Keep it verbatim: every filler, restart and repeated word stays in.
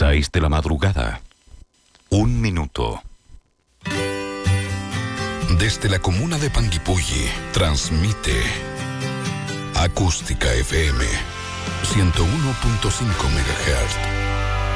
seis de la madrugada. Un minuto. Desde la comuna de Panguipulli, transmite Acústica F M ciento uno punto cinco megahertz.